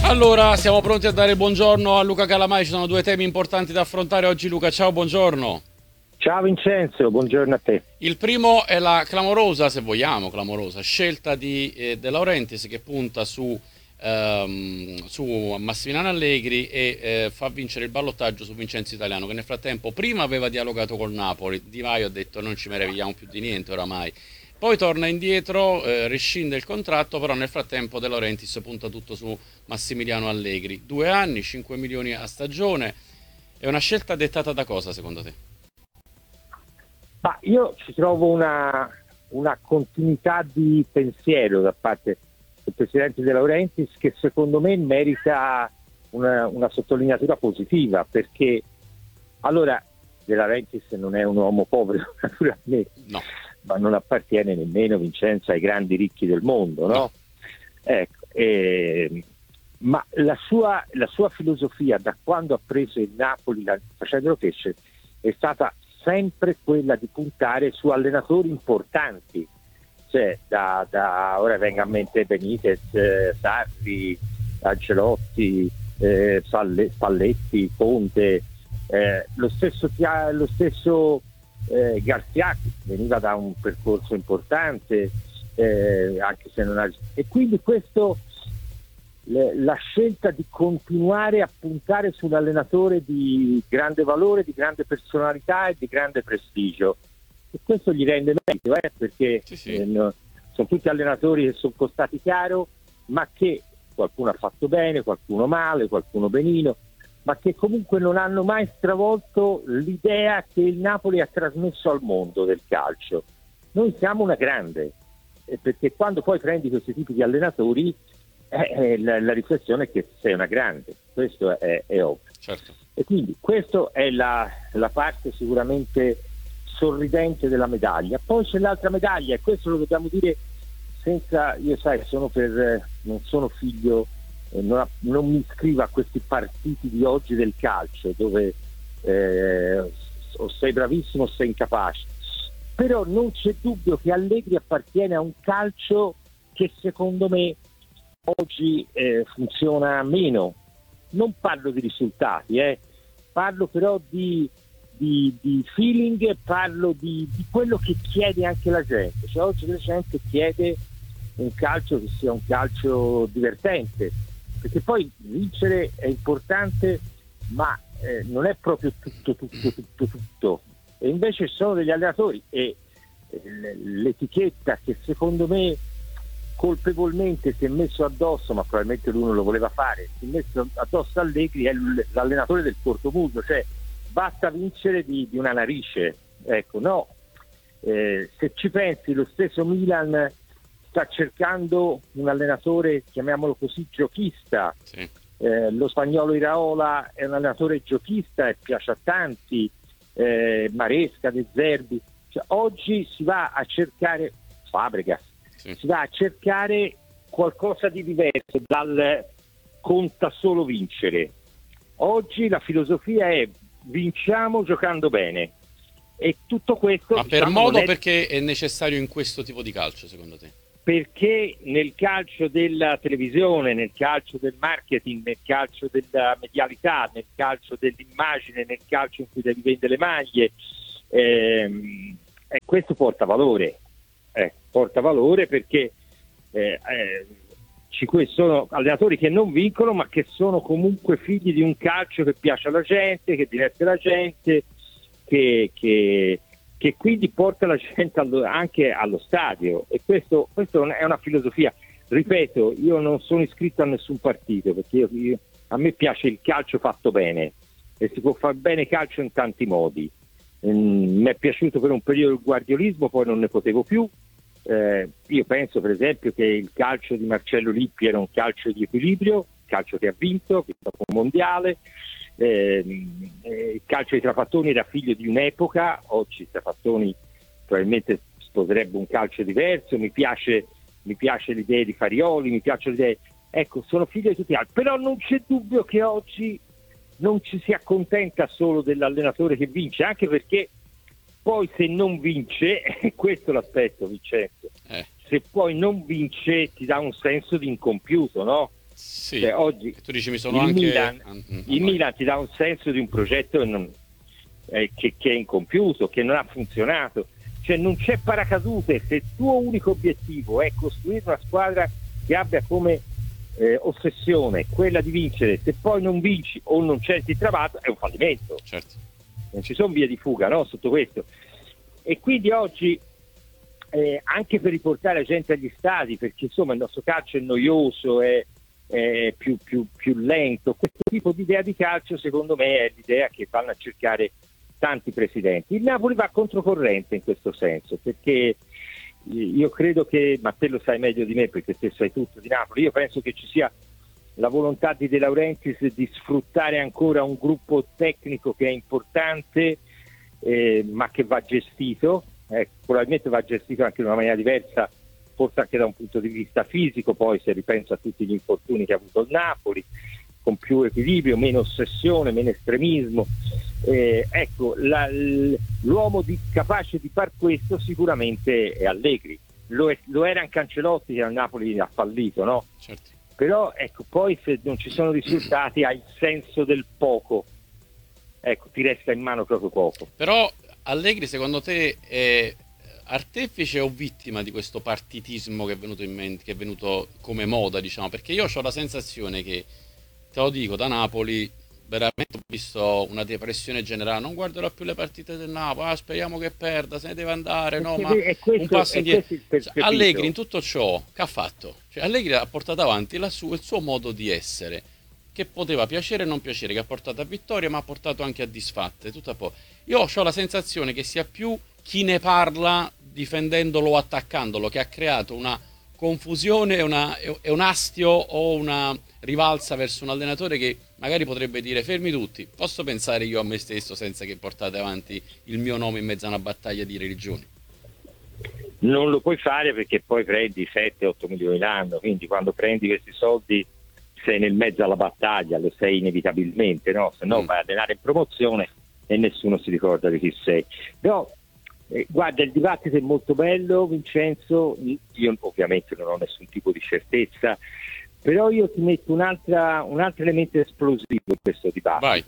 Allora, siamo pronti a dare il buongiorno a Luca Calamai. Ci sono due temi importanti da affrontare oggi, Luca. Ciao, buongiorno. Ciao Vincenzo, buongiorno a te. Il primo è la clamorosa, se vogliamo, clamorosa scelta di De Laurentiis, che punta su Massimiliano Allegri e fa vincere il ballottaggio su Vincenzo Italiano, che nel frattempo prima aveva dialogato col Napoli. Di Maio ha detto non ci meravigliamo più di niente oramai. Poi torna indietro, rescinde il contratto, però nel frattempo De Laurentiis punta tutto su Massimiliano Allegri. 2 anni, 5 milioni a stagione. È una scelta dettata da cosa, secondo te? Ma io ci trovo una continuità di pensiero da parte del presidente De Laurentiis che secondo me merita una sottolineatura positiva, perché allora De Laurentiis non è un uomo povero naturalmente, No. ma non appartiene nemmeno, Vincenzo, ai grandi ricchi del mondo, no? Ecco, ma la sua filosofia da quando ha preso il Napoli facendolo crescere è stata sempre quella di puntare su allenatori importanti, cioè ora venga a mente Benitez, Sarri, Ancelotti, Spalletti, Conte, lo stesso Garcia, che veniva da un percorso importante, anche se non ha... E quindi la scelta di continuare a puntare su un allenatore di grande valore, di grande personalità e di grande prestigio, e questo gli rende merito, perché Sì. sono tutti allenatori che sono costati caro, ma che qualcuno ha fatto bene, qualcuno male, qualcuno benino, ma che comunque non hanno mai stravolto l'idea che il Napoli ha trasmesso al mondo del calcio. Noi siamo una grande, perché quando poi prendi questi tipi di allenatori la riflessione è che sei una grande, questo è ovvio. Certo. E quindi questa è la parte sicuramente sorridente della medaglia. Poi c'è l'altra medaglia, e questo lo dobbiamo dire senza, io sai, non sono figlio, non mi iscrivo a questi partiti di oggi del calcio dove o sei bravissimo o sei incapace, però non c'è dubbio che Allegri appartiene a un calcio che secondo me oggi funziona meno. Non parlo di risultati, parlo però di feeling, parlo di quello che chiede anche la gente. Cioè, oggi la gente chiede un calcio che sia un calcio divertente, perché poi vincere è importante, ma non è proprio tutto. E invece ci sono degli allenatori e l'etichetta che secondo me colpevolmente si è messo addosso, ma probabilmente lui non lo voleva fare, si è messo addosso Allegri, è l'allenatore del cortomuso, cioè basta vincere di una narice, ecco, no. Se ci pensi, lo stesso Milan sta cercando un allenatore, chiamiamolo così, giochista. Sì. Lo spagnolo Iraola è un allenatore giochista e piace a tanti, Maresca, De Zerbi, cioè, oggi si va a cercare Fabregas. Sì. Si va a cercare qualcosa di diverso dal conta solo vincere. Oggi la filosofia è vinciamo giocando bene, e tutto questo, Ma per modo, perché è necessario in questo tipo di calcio, secondo te? perché nel calcio della televisione, nel calcio del marketing, nel calcio della medialità, nel calcio dell'immagine, nel calcio in cui devi vendere le maglie, questo porta valore. Porta valore perché ci sono allenatori che non vincono, ma che sono comunque figli di un calcio che piace alla gente, che diverte la gente, che quindi porta la gente anche allo stadio. E questo è una filosofia. Ripeto, io non sono iscritto a nessun partito, perché a me piace il calcio fatto bene, e si può fare bene calcio in tanti modi. Mi è piaciuto per un periodo il guardiolismo, poi non ne potevo più. Io penso per esempio che il calcio di Marcello Lippi era un calcio di equilibrio, calcio che ha vinto dopo un mondiale. Il calcio di Trapattoni era figlio di un'epoca, oggi Trapattoni probabilmente sposerebbe un calcio diverso. Mi piace l'idea di Farioli, mi piacciono le idee, ecco, sono figlio di tutti altri, però non c'è dubbio che oggi non ci si accontenta solo dell'allenatore che vince, anche perché poi se non vince, questo è l'aspetto, Vincenzo, se poi non vince ti dà un senso di incompiuto, no? Sì, Cioè, oggi tu dici mi sono il anche... Milan, il vai. Milan ti dà un senso di un progetto che è incompiuto, che non ha funzionato. Cioè non c'è paracadute, se il tuo unico obiettivo è costruire una squadra che abbia come ossessione quella di vincere, se poi non vinci o non c'è il travato è un fallimento. Certo. Non ci sono vie di fuga, no? Sotto questo. E quindi oggi anche per riportare la gente agli stadi, perché insomma il nostro calcio è noioso, è più lento, questo tipo di idea di calcio secondo me è l'idea che vanno a cercare tanti presidenti. Il Napoli va controcorrente in questo senso, perché io credo che, ma te lo sai meglio di me perché te sai tutto di Napoli, io penso che ci sia la volontà di De Laurentiis di sfruttare ancora un gruppo tecnico che è importante, ma che va gestito, probabilmente va gestito anche in una maniera diversa, forse anche da un punto di vista fisico, poi se ripenso a tutti gli infortuni che ha avuto il Napoli, con più equilibrio, meno ossessione, meno estremismo. Ecco, l'uomo capace di far questo sicuramente è Allegri. Lo era anche Ancelotti, che al Napoli ha fallito, no? Certo. Però ecco, poi se non ci sono risultati hai il senso del poco, ecco, ti resta in mano proprio poco. Però Allegri secondo te è artefice o vittima di questo partitismo che è venuto in mente, che è venuto come moda, diciamo? Perché io ho la sensazione che, te lo dico, da Napoli veramente ho visto una depressione generale, non guarderò più le partite del Napoli, speriamo che perda, se ne deve andare, no, ma un passo indietro. Allegri in tutto ciò che ha fatto, cioè Allegri ha portato avanti il suo modo di essere, che poteva piacere e non piacere, che ha portato a vittorie ma ha portato anche a disfatte, tutto a po'. Io ho la sensazione che sia più chi ne parla difendendolo o attaccandolo, che ha creato una confusione e un astio o una rivalsa verso un allenatore che magari potrebbe dire fermi tutti, posso pensare io a me stesso senza che portate avanti il mio nome in mezzo a una battaglia di religioni. Non lo puoi fare perché poi prendi 7-8 milioni l'anno, quindi quando prendi questi soldi sei nel mezzo alla battaglia, lo sei inevitabilmente, no? Se no vai a allenare in promozione e nessuno si ricorda di chi sei. Però guarda, il dibattito è molto bello, Vincenzo, io ovviamente non ho nessun tipo di certezza, però io ti metto un altro elemento esplosivo in questo dibattito. Vai.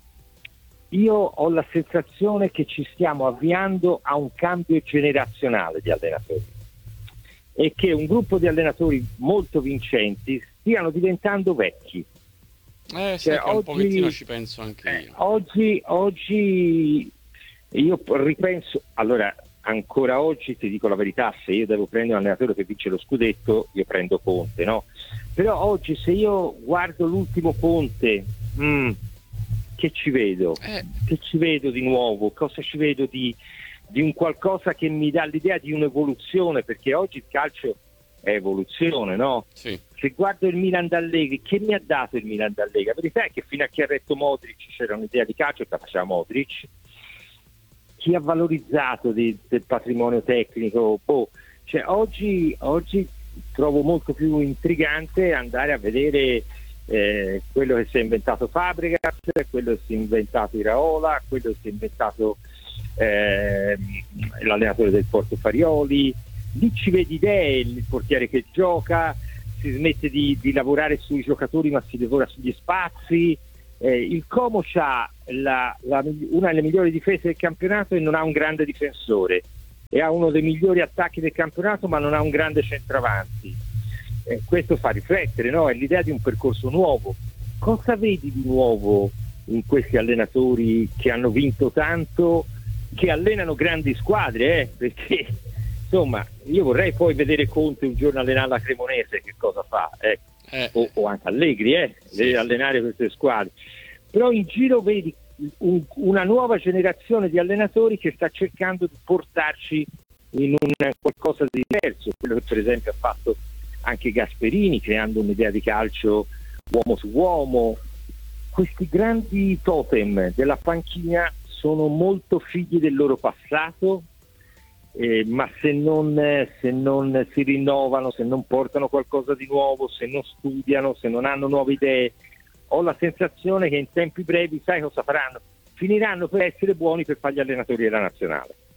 Io ho la sensazione che ci stiamo avviando a un cambio generazionale di allenatori e che un gruppo di allenatori molto vincenti stiano diventando vecchi. Sai che un pochettino ci penso anche io. Oggi io ripenso, allora ancora oggi ti dico la verità, se io devo prendere un allenatore che vince lo scudetto io prendo Conte, no? Però oggi se io guardo l'ultimo Conte, che ci vedo? Che ci vedo di nuovo? Cosa ci vedo di un qualcosa che mi dà l'idea di un'evoluzione, perché oggi il calcio è evoluzione, no? Sì. Se guardo il Milan d'Allegri, che mi ha dato il Milan d'Allegri? La verità è che fino a che ha retto Modric c'era un'idea di calcio che la faceva Modric. Chi ha valorizzato del patrimonio tecnico? Cioè, oggi trovo molto più intrigante andare a vedere quello che si è inventato Fabregas, quello che si è inventato Iraola, quello che si è inventato l'allenatore del Porto Farioli. Lì ci vedi idee, il portiere che gioca, si smette di lavorare sui giocatori ma si lavora sugli spazi. Il Como ha una delle migliori difese del campionato e non ha un grande difensore, e ha uno dei migliori attacchi del campionato ma non ha un grande centravanti. Questo fa riflettere, no? È l'idea di un percorso nuovo. Cosa vedi di nuovo in questi allenatori che hanno vinto tanto, che allenano grandi squadre? Perché insomma io vorrei poi vedere Conte un giorno allenare la Cremonese, che cosa fa? O anche Allegri, deve allenare queste squadre. Però in giro vedi una nuova generazione di allenatori che sta cercando di portarci in un qualcosa di diverso, quello che per esempio ha fatto anche Gasperini, creando un'idea di calcio uomo su uomo. Questi grandi totem della panchina sono molto figli del loro passato, ma se non si rinnovano, se non portano qualcosa di nuovo, se non studiano, se non hanno nuove idee, ho la sensazione che in tempi brevi, sai cosa faranno? Finiranno per essere buoni per fare gli allenatori della nazionale.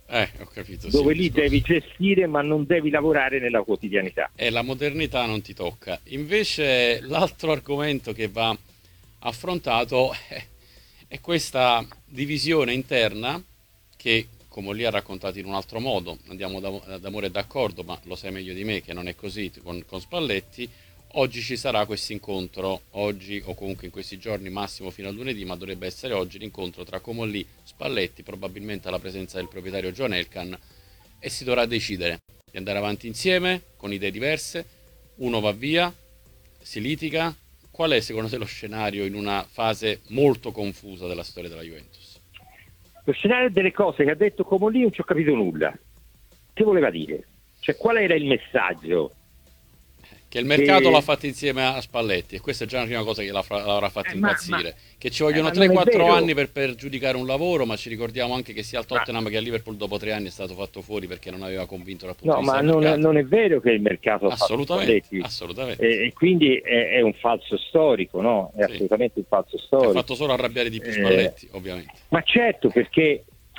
Ho capito. Dove Sì, lì devi gestire ma non devi lavorare nella quotidianità. e la modernità non ti tocca. Invece l'altro argomento che va affrontato è questa divisione interna che, come lì ha raccontato in un altro modo, andiamo d'amore e d'accordo, ma lo sai meglio di me che non è così con Spalletti. Oggi ci sarà questo incontro, oggi o comunque in questi giorni, massimo fino a lunedì, ma dovrebbe essere oggi l'incontro tra Comolli, Spalletti, probabilmente alla presenza del proprietario John Elkann, e si dovrà decidere di andare avanti insieme con idee diverse, uno va via, si litiga. Qual è secondo te lo scenario in una fase molto confusa della storia della Juventus? Lo scenario delle cose che ha detto Comolli non ci ho capito nulla. Che voleva dire? Cioè, qual era il messaggio? Che il mercato l'ha fatto insieme a Spalletti, e questa è già una prima cosa che l'avrà fatto impazzire. Che ci vogliono 3-4 anni per giudicare un lavoro, ma ci ricordiamo anche che sia al Tottenham che a Liverpool dopo 3 anni è stato fatto fuori perché non aveva convinto dal punto di vista del mercato. Non è vero che il mercato ha fatto Spalletti. Assolutamente. E quindi è un falso storico, no? È assolutamente un falso storico. Ha fatto solo arrabbiare di più Spalletti, ovviamente. Ma certo, perché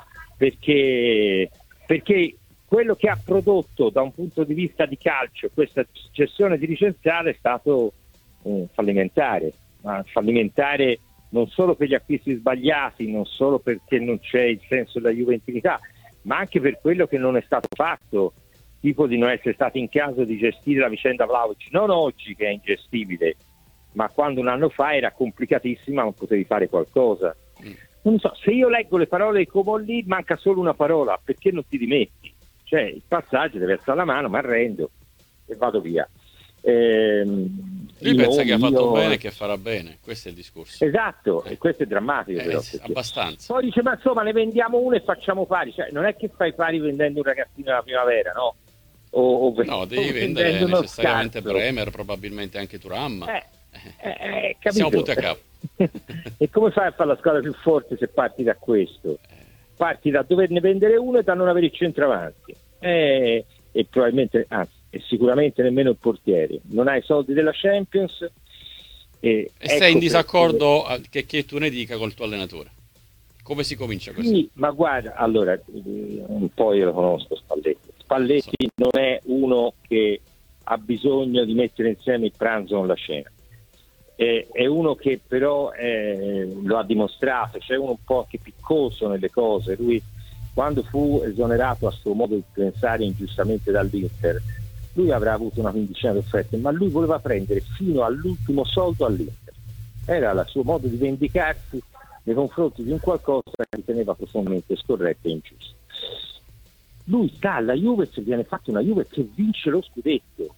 quello che ha prodotto da un punto di vista di calcio questa gestione dirigenziale è stato fallimentare, ma fallimentare non solo per gli acquisti sbagliati, non solo perché non c'è il senso della juventinità, ma anche per quello che non è stato fatto, tipo di non essere stati in caso di gestire la vicenda Vlahovic, non oggi che è ingestibile, ma quando un anno fa era complicatissima, ma potevi fare qualcosa. Non so, se io leggo le parole di Comolli manca solo una parola: perché non ti dimetti? Cioè, il passaggio deve alzare la mano, mi arrendo e vado via. Lui pensa che ha fatto bene e che farà bene, questo è il discorso. Esatto, e questo è drammatico. Però, abbastanza. Poi dice, ma insomma ne vendiamo uno e facciamo pari. Cioè, non è che fai pari vendendo un ragazzino della primavera, no? No, devi vendere necessariamente Bremer, probabilmente anche Thuram. Siamo punti a capo. E come fai a fare la squadra più forte se parti da questo? Parti da doverne vendere uno e da non avere il centravanti, e probabilmente, anzi, e sicuramente nemmeno il portiere. Non hai i soldi della Champions e sei in disaccordo che tu ne dica col tuo allenatore. Come si comincia così? Sì, ma guarda, allora un po' io lo conosco Spalletti non è uno che ha bisogno di mettere insieme il pranzo con la cena. È uno che però lo ha dimostrato, c'è uno un po' anche piccoso nelle cose. Lui, quando fu esonerato a suo modo di pensare ingiustamente dall'Inter, lui avrà avuto una quindicina di offerte, ma lui voleva prendere fino all'ultimo soldo all'Inter. Era il suo modo di vendicarsi nei confronti di un qualcosa che riteneva profondamente scorretto e ingiusto. Lui sta alla Juve e viene fatta una Juve che vince lo scudetto,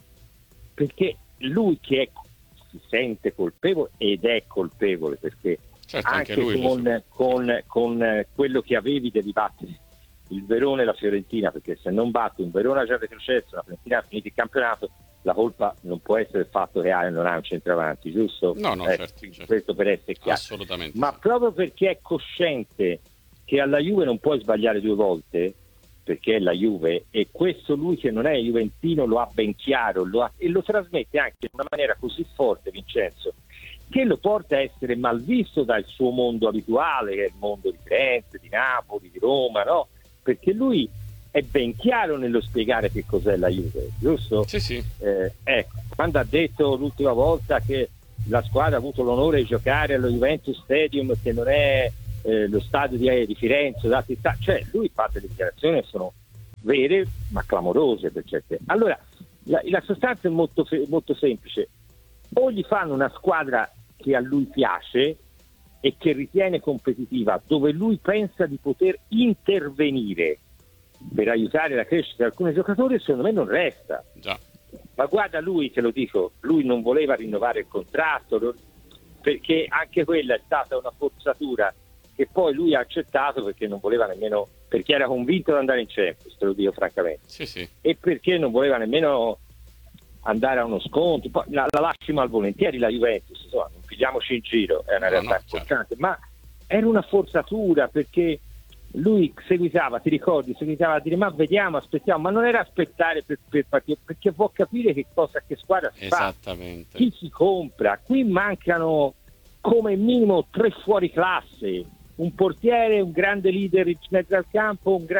perché lui che si sente colpevole, ed è colpevole, perché anche lui con quello che avevi devi battere il Verona e la Fiorentina, perché se non batti un Verona già retrocesso, la Fiorentina ha finito il campionato, la colpa non può essere il fatto che non ha un centravanti, giusto? No, certo. Questo per essere chiaro. Assolutamente. Ma proprio perché è cosciente che alla Juve non puoi sbagliare 2 volte, perché è la Juve, e questo lui che non è juventino lo ha ben chiaro, e lo trasmette anche in una maniera così forte, Vincenzo, che lo porta a essere mal visto dal suo mondo abituale, che è il mondo di Firenze, di Napoli, di Roma, no? Perché lui è ben chiaro nello spiegare che cos'è la Juve, giusto? Sì. Ecco, quando ha detto l'ultima volta che la squadra ha avuto l'onore di giocare allo Juventus Stadium, che non è lo stadio di Firenze, cioè lui fa delle dichiarazioni che sono vere ma clamorose per certe. Allora la sostanza è molto semplice: o gli fanno una squadra che a lui piace e che ritiene competitiva, dove lui pensa di poter intervenire per aiutare la crescita di alcuni giocatori, secondo me non resta. Già. Ma guarda, lui, te lo dico, lui non voleva rinnovare il contratto, perché anche quella è stata una forzatura che poi lui ha accettato, perché non voleva nemmeno, perché era convinto di andare in Champions, te lo dico francamente. Sì. E perché non voleva nemmeno andare a uno sconto. Poi la lasci malvolentieri la Juventus, insomma, non pigliamoci in giro, è una realtà importante, certo. Ma era una forzatura, perché lui seguitava, ti ricordi, a dire ma vediamo, aspettiamo, ma non era aspettare per partire, perché può capire che squadra si fa, chi si compra. Qui mancano come minimo 3 fuori classe, un portiere, un grande leader in mezzo al campo,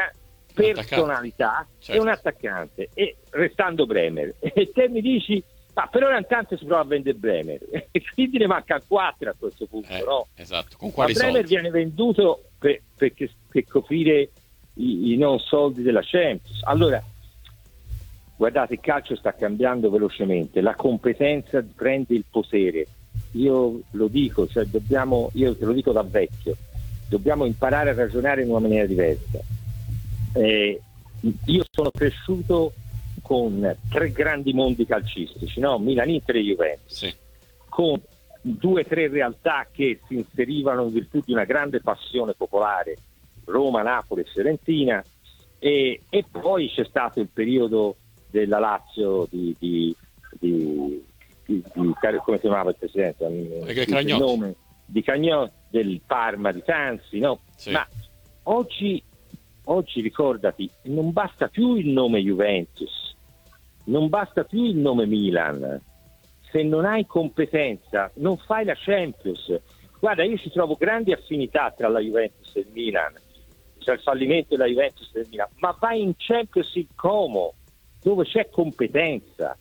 personalità, certo. e un attaccante, e restando Bremer. E te mi dici, ma per ora intanto si prova a vendere Bremer, e quindi ne manca 4 a questo punto, no? Esatto, con quali ma Bremer soldi? viene venduto per coprire i non soldi della Champions. Allora, guardate, il calcio sta cambiando velocemente, la competenza prende il potere. Io lo dico, cioè io te lo dico da vecchio, dobbiamo imparare a ragionare in una maniera diversa. Io sono cresciuto con 3 grandi mondi calcistici, no? Milan, Inter e Juventus, sì, con 2 o 3 realtà che si inserivano in virtù di una grande passione popolare, Roma, Napoli e Fiorentina, e poi c'è stato il periodo della Lazio di come si chiamava il presidente? Il nome di Cagnotti, del Parma di Tanzi, no? Sì. Ma oggi ricordati, non basta più il nome Juventus, non basta più il nome Milan. Se non hai competenza non fai la Champions. Guarda, io ci trovo grandi affinità tra la Juventus e il Milan, cioè il fallimento della Juventus e del Milan, ma vai in Champions in Como, dove c'è competenza.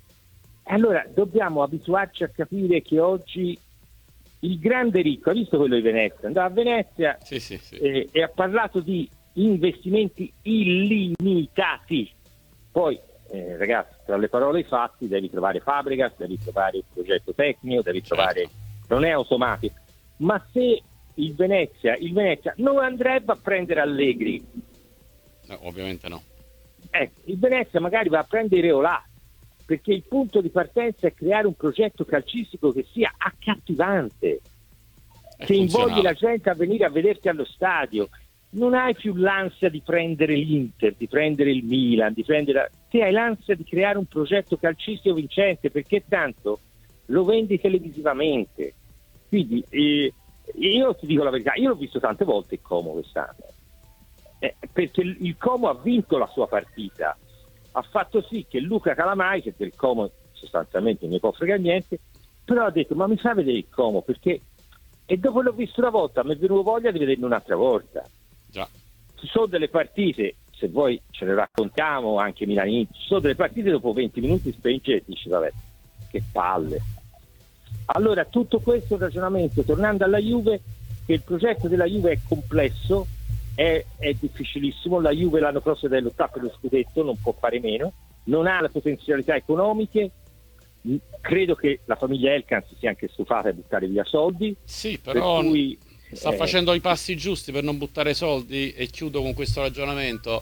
Allora dobbiamo abituarci a capire che oggi il grande ricco, ha visto quello di Venezia, andava a Venezia sì. E ha parlato di investimenti illimitati. Poi ragazzi, tra le parole e i fatti devi trovare Fabregas, devi trovare il progetto tecnico, devi trovare, non è automatico. Ma se il Venezia non andrebbe a prendere Allegri, no, ovviamente no. Il Venezia magari va a prendere Reolà, perché il punto di partenza è creare un progetto calcistico che sia accattivante, che invogli la gente a venire a vederti allo stadio. Non hai più l'ansia di prendere l'Inter, di prendere il Milan, te hai l'ansia di creare un progetto calcistico vincente, perché tanto lo vendi televisivamente. Quindi io ti dico la verità, io l'ho visto tante volte il Como quest'anno, perché il Como ha vinto la sua partita, ha fatto sì che Luca Calamai, che del Como sostanzialmente non ne può fregare niente, però ha detto, ma mi fa vedere il Como, perché, e dopo l'ho visto una volta mi è venuto voglia di vederlo un'altra volta. Già. Ci sono delle partite, se vuoi ce ne raccontiamo anche Milanini, ci sono delle partite dopo 20 minuti spinge e dici vabbè, che palle. Allora tutto questo ragionamento, tornando alla Juve, che il progetto della Juve è complesso, è difficilissimo, la Juve l'anno prossimo deve lottare per lo scudetto, non può fare meno, non ha le potenzialità economiche, credo che la famiglia Elkann si sia anche stufata di buttare via soldi, sì, però per cui sta facendo i passi giusti per non buttare soldi. E chiudo con questo ragionamento.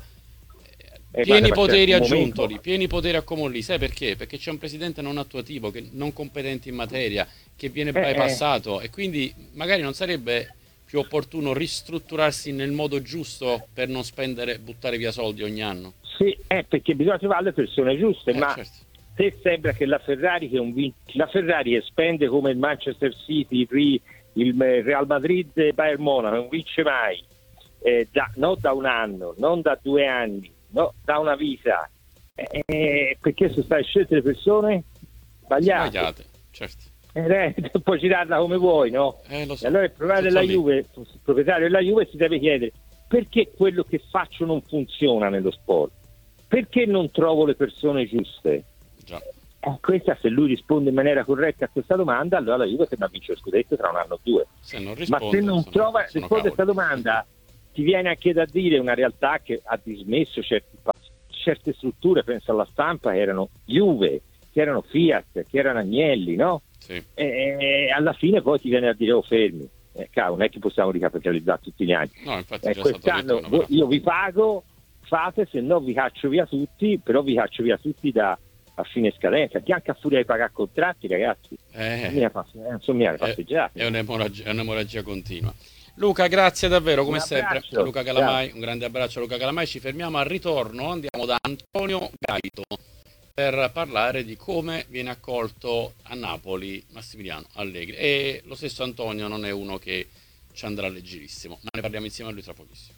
Pieni poteri aggiunti, pieni poteri accumulati. Sai perché? Perché c'è un presidente non attuativo, non competente in materia, che viene bypassato, e quindi magari non sarebbe più opportuno ristrutturarsi nel modo giusto per non buttare via soldi ogni anno? Sì, perché bisogna trovare le persone giuste, ma certo. Se sembra che la Ferrari che spende come il Manchester City, il Real Madrid e Bayern Monaco, non vince mai, non da un anno, non da 2 anni, no, da una vita, perché sono state scelte le persone sbagliate, certo. Puoi girarla come vuoi, no? Lo so. E allora il proprietario della Juve si deve chiedere perché quello che faccio non funziona nello sport, perché non trovo le persone giuste. Già. Questa, se lui risponde in maniera corretta a questa domanda, allora la Juve torna a vincere lo scudetto tra un anno o 2. Ma se non trova risponde a questa domanda, ti viene anche da dire una realtà che ha dismesso certe strutture, penso alla Stampa, che erano Juve, che erano Fiat, che erano Agnelli, no? Sì. E alla fine poi ti viene a dire fermi, non è che possiamo ricapitalizzare tutti gli anni. No, infatti già quest'anno stato detto, io vi pago, fate, se no vi caccio via tutti, però vi caccio via tutti a fine scadenza, che anche a furia di pagare contratti, ragazzi, non sono mica passeggiate. È un'emorragia continua. Luca, grazie davvero, come sempre. Luca Calamai, un grande abbraccio a Luca Calamai. Ci fermiamo al ritorno, andiamo da Antonio Gaito per parlare di come viene accolto a Napoli Massimiliano Allegri. E lo stesso Antonio non è uno che ci andrà leggerissimo, ma ne parliamo insieme a lui tra pochissimo.